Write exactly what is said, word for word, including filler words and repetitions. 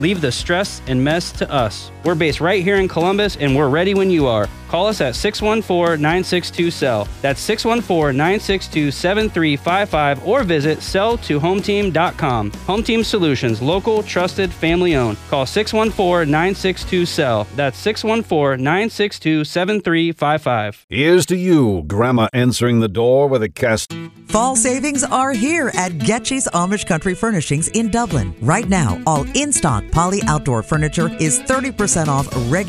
Leave the stress and mess to us. We're based right here in Columbus, and we're ready when you are. Call us at six one four, nine six two, S E L L. That's six one four, nine six two, seven three five five, or visit sell to home team dot com. Home Team Solutions, local, trusted, family owned. Call six one four, nine six two, S E L L. That's six one four, nine six two, seven three five five. Here's to you, Grandma answering the door with a cast. Fall savings are here at Getchy's Amish Country Furnishings in Dublin. Right now, all in-stock Poly Outdoor furniture is thirty percent off regular